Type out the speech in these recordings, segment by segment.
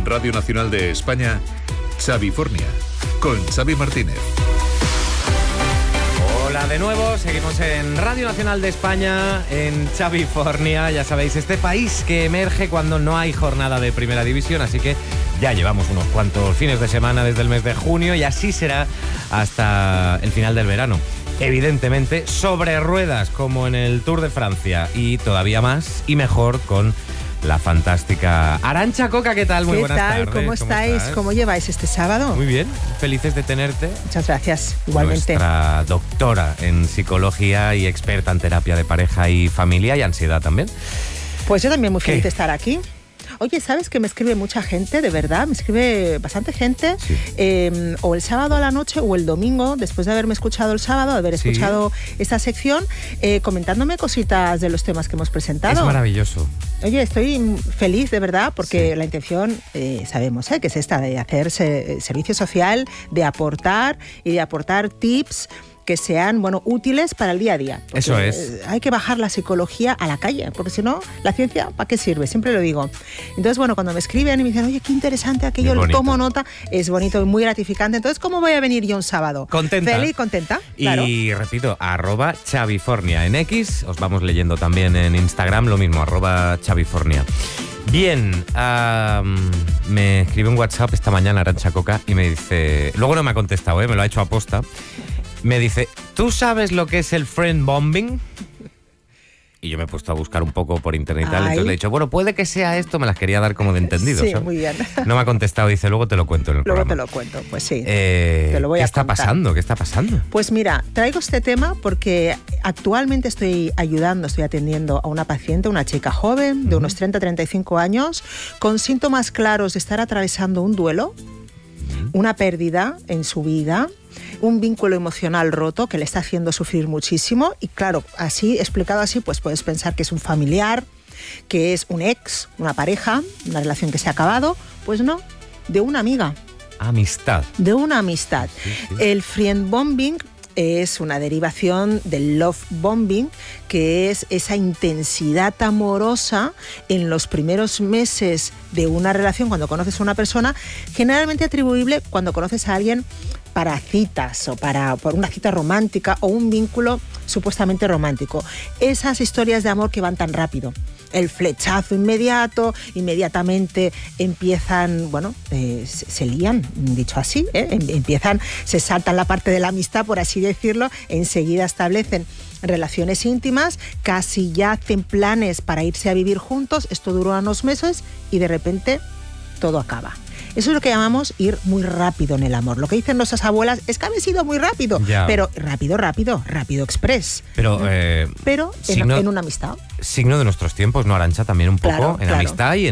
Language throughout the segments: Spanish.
Radio Nacional de España, Xavifornia, con Xavi Martínez. Hola de nuevo, seguimos en Radio Nacional de España, en Xavifornia, ya sabéis, este país que emerge cuando no hay jornada de Primera División, así que ya llevamos unos cuantos fines de semana desde el mes de junio y así será hasta el final del verano. Evidentemente, sobre ruedas, como en el Tour de Francia, y todavía más y mejor con la fantástica Arantxa Coca. ¿Qué tal? Muy buenas tardes. ¿Cómo estáis? ¿Cómo lleváis este sábado? Muy bien, felices de tenerte. Muchas gracias, igualmente. Nuestra doctora en psicología y experta en terapia de pareja y familia y ansiedad también. Pues yo también muy feliz de estar aquí. Oye, ¿sabes que me escribe mucha gente, de verdad? Me escribe bastante gente, sí. O el sábado a la noche o el domingo, después de haberme escuchado el sábado, de haber escuchado esta sección, comentándome cositas de los temas que hemos presentado. Es maravilloso. Oye, estoy feliz, de verdad, porque la intención, sabemos, que es esta, de hacer servicio social, de aportar y de aportar tips que sean, útiles para el día a día. Eso es. Hay que bajar la psicología a la calle, porque si no, la ciencia, ¿para qué sirve? Siempre lo digo. Entonces, cuando me escriben y me dicen, oye, qué interesante aquello, le tomo nota, es bonito y muy gratificante. Entonces, ¿cómo voy a venir yo un sábado? Contenta. Feliz, contenta. Claro. Y repito, @Xavifornia en X, os vamos leyendo también en Instagram, lo mismo, @Xavifornia. Bien, me escribe un WhatsApp esta mañana Arantxa Coca y me dice, luego no me ha contestado, me lo ha hecho a posta. Me dice, ¿tú sabes lo que es el friend bombing? Y yo me he puesto a buscar un poco por internet y tal. Entonces le he dicho, puede que sea esto. Me las quería dar como de entendido. Sí, ¿sabes? muy bien. No me ha contestado. Dice, luego te lo cuento en el programa. Luego te lo cuento, pues sí. Te lo voy a contar. ¿Qué está pasando? Pues mira, traigo este tema porque actualmente estoy atendiendo a una paciente, una chica joven de unos 30-35 años, con síntomas claros de estar atravesando un duelo, una pérdida en su vida, un vínculo emocional roto que le está haciendo sufrir muchísimo. Y claro, así, explicado así, pues puedes pensar que es un familiar, que es un ex, una pareja, una relación que se ha acabado. Pues no, de una amiga. Amistad. De una amistad. Sí. El friend bombing es una derivación del love bombing, que es esa intensidad amorosa en los primeros meses de una relación, cuando conoces a una persona, generalmente atribuible cuando conoces a alguien para citas o por una cita romántica o un vínculo supuestamente romántico. Esas historias de amor que van tan rápido. El flechazo inmediato, inmediatamente empiezan, se lían, dicho así, se saltan la parte de la amistad, por así decirlo, enseguida establecen relaciones íntimas, casi ya hacen planes para irse a vivir juntos, esto dura unos meses y de repente todo acaba. Eso es lo que llamamos ir muy rápido en el amor. Lo que dicen nuestras abuelas es que habéis ido muy rápido, pero rápido express. Pero en una amistad. Signo de nuestros tiempos, ¿no, Arantxa? También un poco en amistad y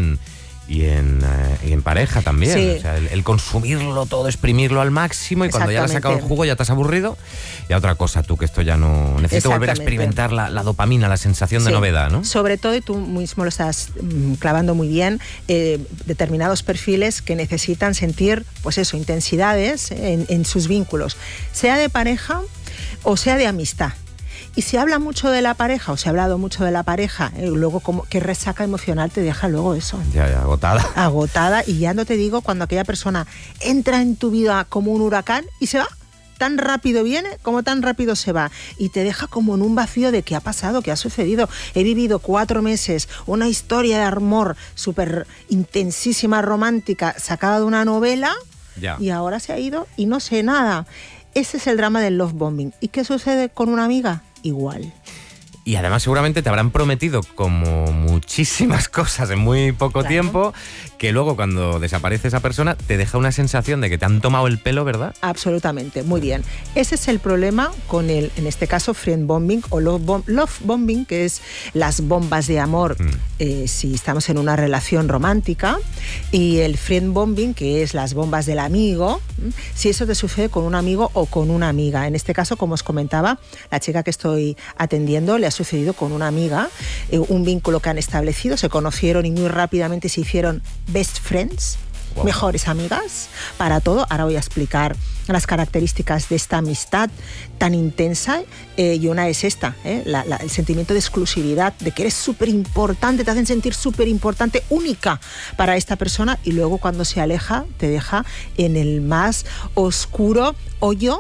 en pareja también. Sí. O sea, el consumirlo todo, exprimirlo al máximo y cuando ya le has sacado el jugo ya te has aburrido. Y a otra cosa, tú, que esto ya no... Necesito volver a experimentar la dopamina, la sensación de novedad, ¿no? Sobre todo, y tú mismo lo estás clavando muy bien, determinados perfiles que necesitan sentir, intensidades en sus vínculos, sea de pareja o sea de amistad. Y se habla mucho de la pareja, o se ha hablado mucho de la pareja, luego qué resaca emocional te deja luego eso. Ya, agotada. Agotada, y ya no te digo cuando aquella persona entra en tu vida como un huracán y se va. Tan rápido viene como tan rápido se va. Y te deja como en un vacío de qué ha pasado, qué ha sucedido. He vivido 4 meses, una historia de amor súper intensísima, romántica, sacada de una novela, y ahora se ha ido y no sé nada. Ese es el drama del love bombing. ¿Y qué sucede con una amiga? Igual. Y además seguramente te habrán prometido como muchísimas cosas en muy poco tiempo, que luego cuando desaparece esa persona te deja una sensación de que te han tomado el pelo, ¿verdad? Absolutamente, muy bien. Ese es el problema con en este caso, friend bombing o love bombing, que es las bombas de amor si estamos en una relación romántica, y el friend bombing, que es las bombas del amigo, si eso te sucede con un amigo o con una amiga. En este caso, como os comentaba, la chica que estoy atendiendo le ha sucedido con una amiga, un vínculo que han establecido, se conocieron y muy rápidamente se hicieron best friends. Wow. Mejores amigas para todo. Ahora voy a explicar las características de esta amistad tan intensa, y una es esta, el sentimiento de exclusividad, de que eres súper importante, te hacen sentir súper importante, única para esta persona, y luego cuando se aleja te deja en el más oscuro hoyo,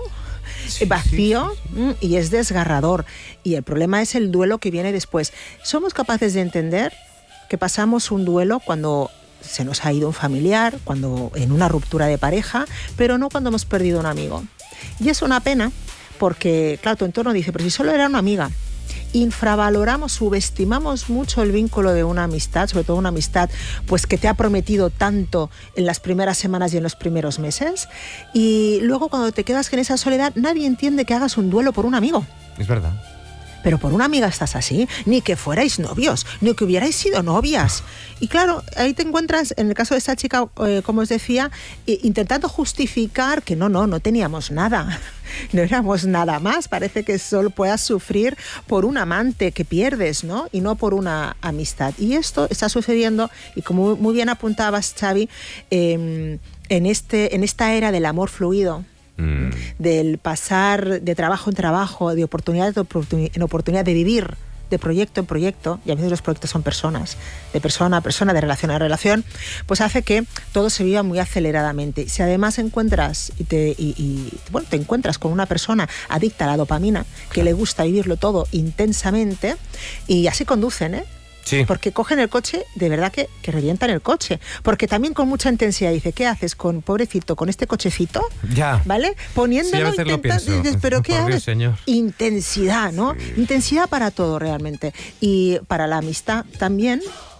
vacío, y es desgarrador. Y el problema es el duelo que viene después. Somos capaces de entender que pasamos un duelo cuando se nos ha ido un familiar, cuando en una ruptura de pareja, pero no cuando hemos perdido un amigo. Y es una pena porque, claro, tu entorno dice, pero si solo era una amiga. Infravaloramos, subestimamos mucho el vínculo de una amistad, sobre todo una amistad pues que te ha prometido tanto en las primeras semanas y en los primeros meses, y luego cuando te quedas en esa soledad nadie entiende que hagas un duelo por un amigo. Es verdad. Pero por una amiga estás así, ni que fuerais novios, ni que hubierais sido novias. Y claro, ahí te encuentras, en el caso de esta chica, como os decía, intentando justificar que no teníamos nada. No éramos nada más, parece que solo puedas sufrir por un amante que pierdes, ¿no? Y no por una amistad. Y esto está sucediendo, y como muy bien apuntabas, Xavi, en esta era del amor fluido, del pasar de trabajo en trabajo, de oportunidad en oportunidad, de vivir de proyecto en proyecto, y a veces los proyectos son personas, de persona a persona, de relación a relación, pues hace que todo se viva muy aceleradamente. Si además encuentras te encuentras con una persona adicta a la dopamina, que le gusta vivirlo todo intensamente, y así conducen, Sí. Porque cogen el coche, de verdad que revientan el coche. Porque también con mucha intensidad dice, ¿qué haces con pobrecito, con este cochecito? Ya. ¿Vale? Poniéndolo, Sí, a veces lo pienso. dices, ¿pero qué Por Dios, haces? señor. Intensidad, ¿no? Sí. Intensidad para todo realmente. Y para la amistad también.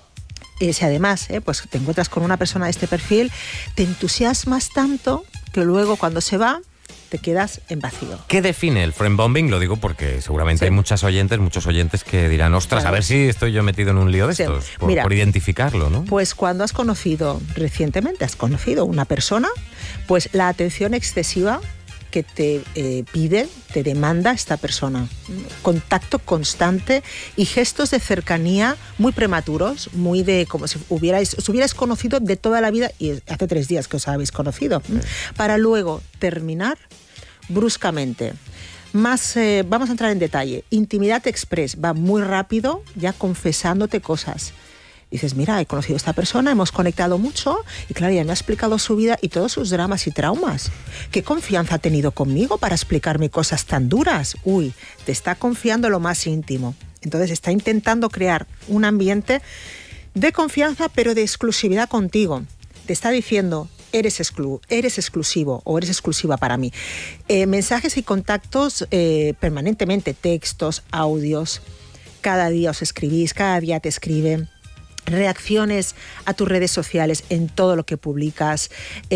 Si además pues te encuentras con una persona de este perfil, te entusiasmas tanto que luego cuando se va te quedas en vacío. ¿Qué define el friendbombing? Lo digo porque seguramente hay muchos oyentes que dirán, ostras, Claro. A ver si estoy yo metido en un lío de Sí. estos, Mira, por identificarlo, ¿no? Pues cuando recientemente has conocido una persona, pues la atención excesiva que te pide, te demanda esta persona. Contacto constante y gestos de cercanía muy prematuros, muy de como si os hubierais conocido de toda la vida, y hace 3 días que os habéis conocido, para luego terminar bruscamente. Más, vamos a entrar en detalle. Intimidad express, va muy rápido, ya confesándote cosas. Dices, mira, he conocido a esta persona, hemos conectado mucho, y claro, ya me ha explicado su vida y todos sus dramas y traumas. ¿Qué confianza ha tenido conmigo para explicarme cosas tan duras? Uy, te está confiando lo más íntimo. Entonces está intentando crear un ambiente de confianza, pero de exclusividad contigo. Te está diciendo, eres exclusivo o eres exclusiva para mí. Mensajes y contactos permanentemente, textos, audios. Cada día os escribís, cada día te escriben. Reacciones a tus redes sociales en todo lo que publicas.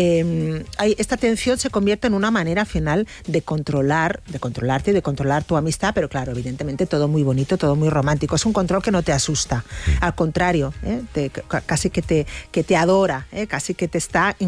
Esta atención se convierte en una manera final de controlarte y de controlar tu amistad, pero claro, evidentemente todo muy bonito, todo muy romántico. Es un control que no te asusta, al contrario, casi que te adora, casi que te está